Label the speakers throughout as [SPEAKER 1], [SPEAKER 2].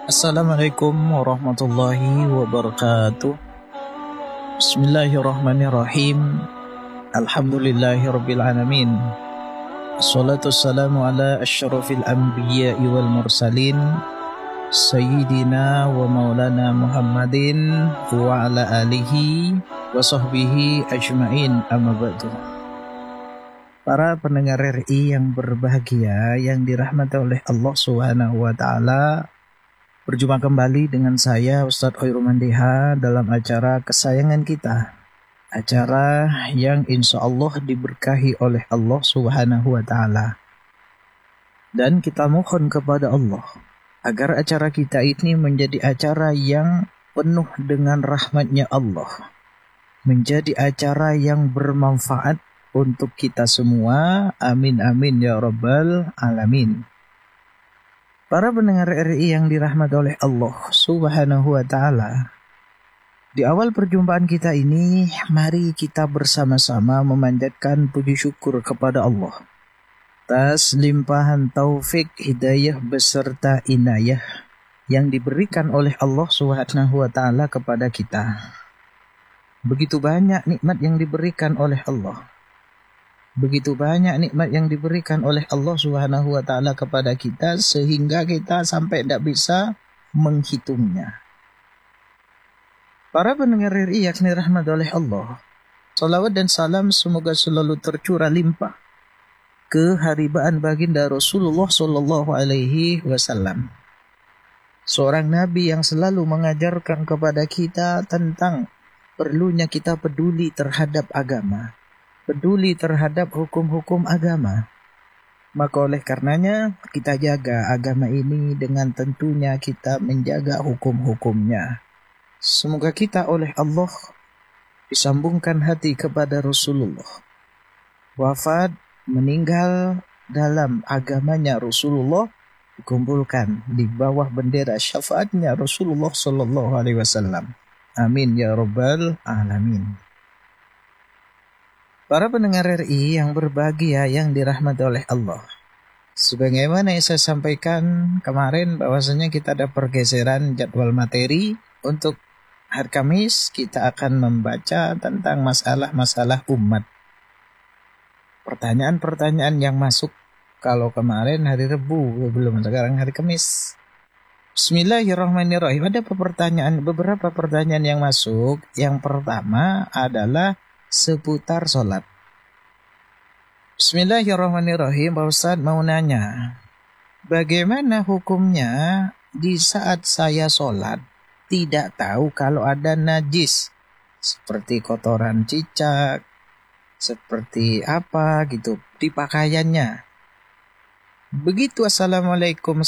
[SPEAKER 1] Assalamualaikum warahmatullahi wabarakatuh. Bismillahirrahmanirrahim. Alhamdulillahirabbil alamin. Assalatu wassalamu ala asyrafil anbiya'i wal mursalin Sayyidina wa maulana Muhammadin wa ala alihi wa sahbihi ajma'in, amma ba'du. Para pendengar RI yang berbahagia, yang dirahmati oleh Allah Subhanahu wa taala, berjumpa kembali dengan saya Ustadz Khairul Mandiha dalam acara kesayangan kita. Acara yang insya Allah diberkahi oleh Allah Subhanahu wa ta'ala. Dan kita mohon kepada Allah agar acara kita ini menjadi acara yang penuh dengan rahmatnya Allah. Menjadi acara yang bermanfaat untuk kita semua. Amin amin ya rabbal alamin. Para pendengar RI yang dirahmati oleh Allah Subhanahu wa ta'ala, di awal perjumpaan kita ini, mari kita bersama-sama memanjatkan puji syukur kepada Allah atas limpahan taufik, hidayah beserta inayah yang diberikan oleh Allah Subhanahu wa ta'ala kepada kita. Begitu banyak nikmat yang diberikan oleh Allah. Begitu banyak nikmat yang diberikan oleh Allah Subhanahu wa ta'ala kepada kita sehingga kita sampai tidak bisa menghitungnya. Para pendengar RI yang dirahmati oleh Allah, salawat dan salam semoga selalu tercurah limpah ke haribaan baginda Rasulullah sallallahu alaihi wasallam. Seorang nabi yang selalu mengajarkan kepada kita tentang perlunya kita peduli terhadap agama, peduli terhadap hukum-hukum agama. Maka oleh karenanya kita jaga agama ini dengan tentunya kita menjaga hukum-hukumnya. Semoga kita oleh Allah disambungkan hati kepada Rasulullah. Wafat, meninggal dalam agamanya Rasulullah, dikumpulkan di bawah bendera syafaatnya Rasulullah sallallahu alaihi wasallam. Amin ya rabbal alamin. Para pendengar RI yang berbahagia yang dirahmati oleh Allah, sebagaimana yang saya sampaikan kemarin bahwasanya kita ada pergeseran jadwal materi. Untuk hari Kamis kita akan membaca tentang masalah-masalah umat. Pertanyaan-pertanyaan yang masuk, kalau kemarin hari Rabu, belum, sekarang hari Kamis. Bismillahirrahmanirrahim. Ada beberapa pertanyaan yang masuk. Yang pertama adalah seputar sholat. Bismillahirrahmanirrahim. Pak Ustadz mau nanya, bagaimana hukumnya di saat saya sholat tidak tahu kalau ada najis seperti kotoran cicak, seperti apa gitu di pakaiannya. Begitu assalamualaikum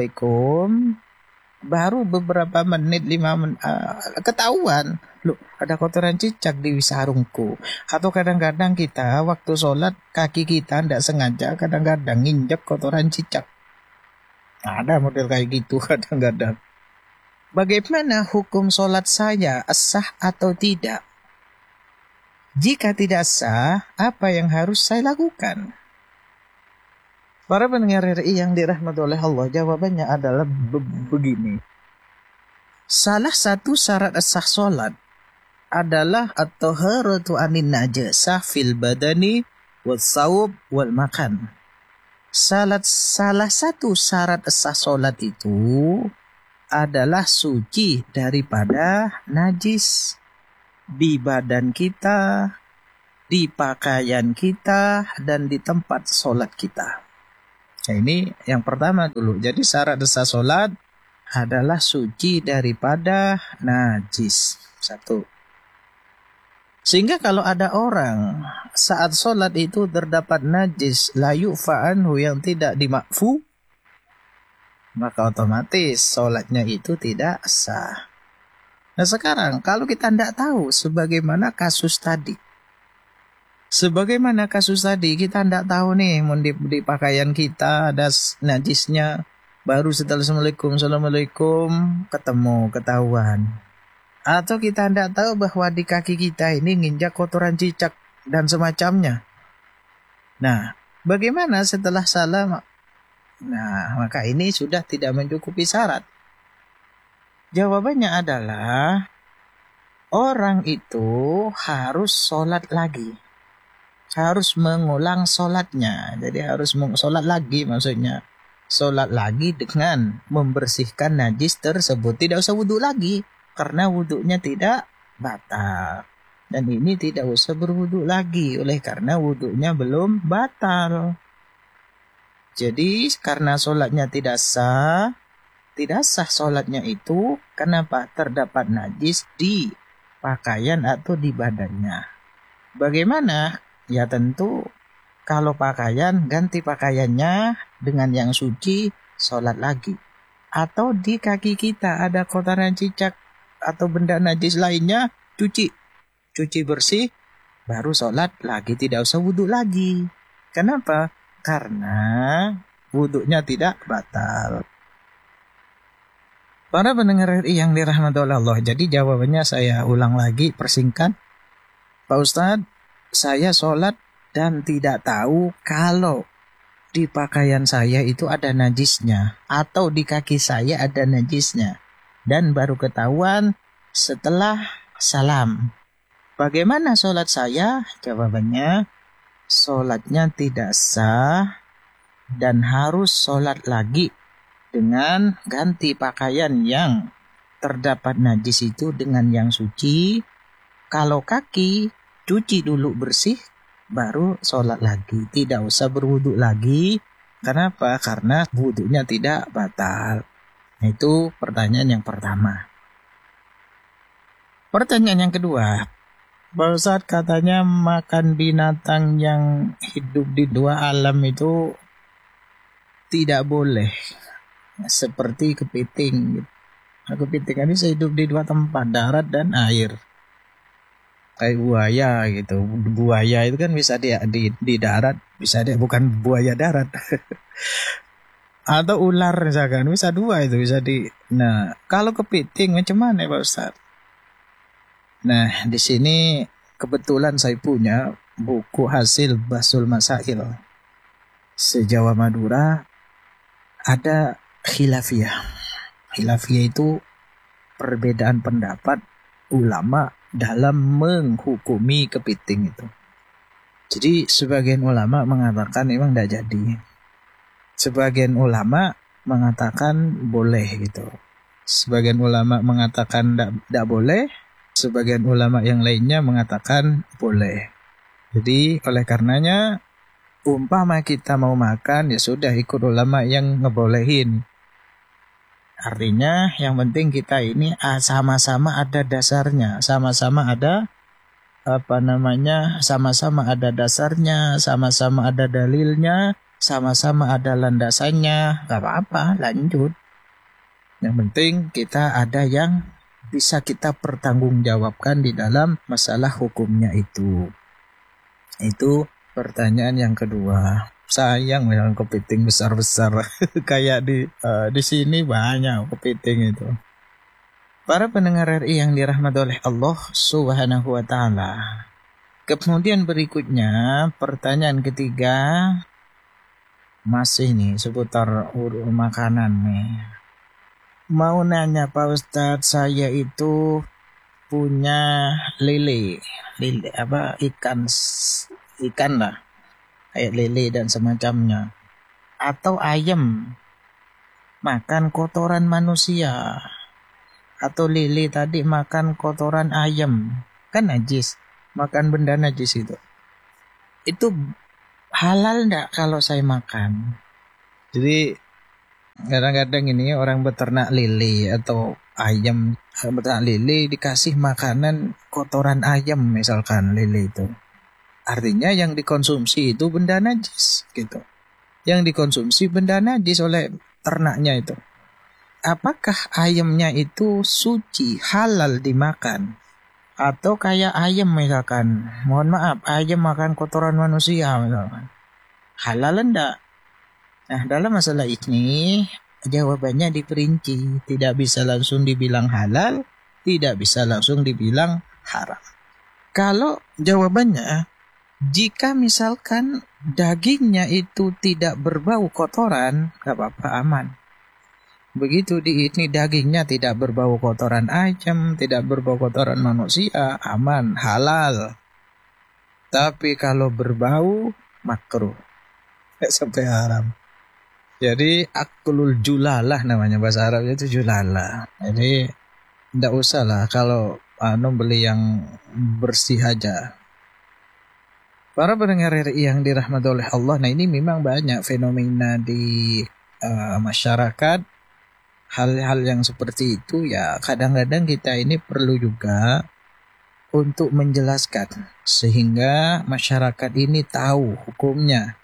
[SPEAKER 1] baru beberapa menit, 5 menit ketahuan, loh ada kotoran cicak di sarungku. Atau kadang-kadang kita waktu sholat kaki kita tidak sengaja kadang-kadang nginjek kotoran cicak. Ada model kayak gitu kadang-kadang. Bagaimana hukum sholat saya, sah atau tidak? Jika tidak sah, apa yang harus saya lakukan? Para pendengar RI yang dirahmati oleh Allah, jawabannya adalah begini. Salah satu syarat sah sholat adalah at-taharatu anin najasah fil badani wal saub wal makan. Salah satu syarat sah sholat itu adalah suci daripada najis di badan kita, di pakaian kita, dan di tempat sholat kita. Nah, ini yang pertama dulu. Jadi syarat sah sholat adalah suci daripada najis. Satu. Sehingga kalau ada orang saat sholat itu terdapat najis la yu'fa anhu, yang tidak dimakfu, maka otomatis sholatnya itu tidak sah. Nah sekarang kalau kita tidak tahu sebagaimana kasus tadi, kita tidak tahu nih di pakaian kita ada najisnya, baru setelah assalamualaikum ketahuan. Atau kita tidak tahu bahwa di kaki kita ini nginjak kotoran cicak dan semacamnya. Nah, bagaimana setelah salam? Nah, maka ini sudah tidak mencukupi syarat. Jawabannya adalah orang itu harus sholat lagi. Harus mengulang sholatnya. Jadi harus sholat lagi maksudnya. Sholat lagi dengan membersihkan najis tersebut. Tidak usah wudhu lagi. Karena wudhunya tidak batal. Dan ini tidak usah berwudhu lagi. Oleh karena wudhunya belum batal. Jadi karena sholatnya tidak sah sholatnya itu. Kenapa? Terdapat najis di pakaian atau di badannya. Bagaimana? Ya tentu kalau pakaian, ganti pakaiannya dengan yang suci, sholat lagi. Atau di kaki kita ada kotoran cicak atau benda najis lainnya, cuci bersih, baru sholat lagi, tidak usah wudhu lagi. Kenapa? Karena wudhunya tidak batal. Para pendengar RI yang dirahmati oleh Allah, jadi jawabannya saya ulang lagi, persingkat. Pak Ustadz, saya sholat dan tidak tahu kalau di pakaian saya itu ada najisnya atau di kaki saya ada najisnya. Dan baru ketahuan setelah salam. Bagaimana sholat saya? Jawabannya, sholatnya tidak sah dan harus sholat lagi dengan ganti pakaian yang terdapat najis itu dengan yang suci. Kalau kaki, cuci dulu bersih, baru sholat lagi. Tidak usah berwudhu lagi. Kenapa? Karena wudhunya tidak batal. Itu pertanyaan yang pertama. Pertanyaan yang kedua. Pak Ustadz, katanya makan binatang yang hidup di dua alam itu tidak boleh. Seperti kepiting. Kepiting ini hidup di dua tempat, darat dan air. Kayak buaya gitu. Buaya itu kan bisa di darat, bisa dia bukan buaya darat. Atau ular misalkan, bisa dua itu, bisa di. Nah, kalau kepiting macam mana Pak Ustaz? Nah, di sini kebetulan saya punya buku hasil Basul Masail. Se-Jawa Madura ada khilafiyah. Khilafiyah itu perbedaan pendapat ulama dalam menghukumi kepiting itu. Jadi sebagian ulama mengatakan memang tidak jadi. Sebagian ulama mengatakan boleh gitu. Sebagian ulama mengatakan tidak boleh. Sebagian ulama yang lainnya mengatakan boleh. Jadi oleh karenanya umpama kita mau makan ya sudah ikut ulama yang ngebolehin. Artinya yang penting kita ini sama-sama ada dasarnya, sama-sama ada sama-sama ada dasarnya, sama-sama ada dalilnya, sama-sama ada landasannya, gak apa-apa, lanjut. Yang penting kita ada yang bisa kita pertanggungjawabkan di dalam masalah hukumnya itu. Itu pertanyaan yang kedua. Sayang memang kepiting besar-besar kayak di sini banyak kepiting itu. Para pendengar RI yang dirahmati oleh Allah Subhanahu wa taala. Kemudian berikutnya pertanyaan ketiga masih nih seputar makanan nih. Mau nanya Pak Ustadz, saya itu punya lele ikan lah. Kayak lele dan semacamnya. Atau ayam makan kotoran manusia. Atau lele tadi makan kotoran ayam. Kan najis. Makan benda najis itu. Itu halal enggak kalau saya makan? Jadi kadang-kadang ini orang beternak lele atau ayam. Beternak lele dikasih makanan kotoran ayam misalkan lele itu. Artinya yang dikonsumsi itu benda najis gitu. Yang dikonsumsi benda najis oleh ternaknya itu. Apakah ayamnya itu suci, halal dimakan? Atau kayak ayam misalkan, mohon maaf, ayam makan kotoran manusia misalkan. Halal enggak? Nah, dalam masalah ini jawabannya diperinci. Tidak bisa langsung dibilang halal, tidak bisa langsung dibilang haram. Kalau jawabannya, jika misalkan dagingnya itu tidak berbau kotoran, gak apa-apa, aman. Begitu di ini dagingnya tidak berbau kotoran ayam, tidak berbau kotoran manusia, aman, halal. Tapi kalau berbau, makruh. Sampai haram. Jadi akulul julalah namanya, bahasa Arabnya itu julalah. Jadi tidak usah lah kalau beli yang bersih aja. Para pendengar RI yang dirahmati oleh Allah, nah ini memang banyak fenomena di masyarakat. Hal-hal yang seperti itu ya kadang-kadang kita ini perlu juga untuk menjelaskan. Sehingga masyarakat ini tahu hukumnya.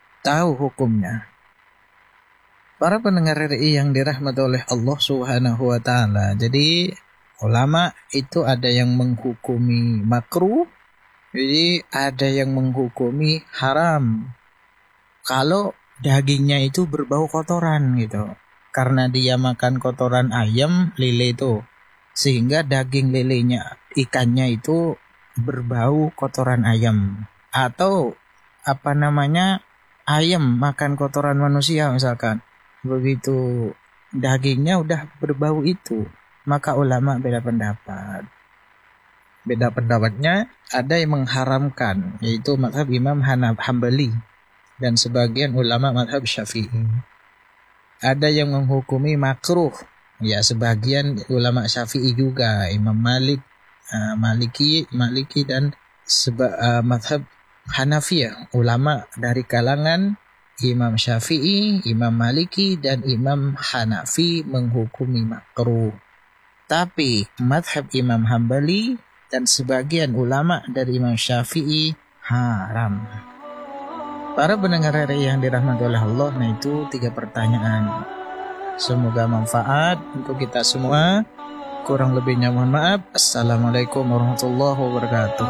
[SPEAKER 1] Para pendengar RI yang dirahmati oleh Allah Subhanahu wa taala. Jadi ulama itu ada yang menghukumi makruh, jadi ada yang menghukumi haram. Kalau dagingnya itu berbau kotoran gitu. Karena dia makan kotoran ayam, lele itu. Sehingga daging lelenya, ikannya itu berbau kotoran ayam. Atau ayam makan kotoran manusia misalkan. Begitu dagingnya udah berbau itu, maka ulama beda pendapat. Beda pendapatnya, ada yang mengharamkan, yaitu mazhab Imam Hambali dan sebagian ulama mazhab Syafi'i. Ada yang menghukumi makruh, ya sebagian ulama Syafi'i juga, Imam Malik, Maliki dan mazhab Hanafiyah, ulama dari kalangan Imam Syafi'i, Imam Maliki, dan Imam Hanafi menghukumi makruh. Tapi mazhab Imam Hambali dan sebagian ulama dari Imam Syafi'i haram. Para pendengar RI yang dirahmati oleh Allah, nah itu 3 pertanyaan. Semoga manfaat untuk kita semua. Kurang lebihnya mohon maaf. Assalamualaikum warahmatullahi wabarakatuh.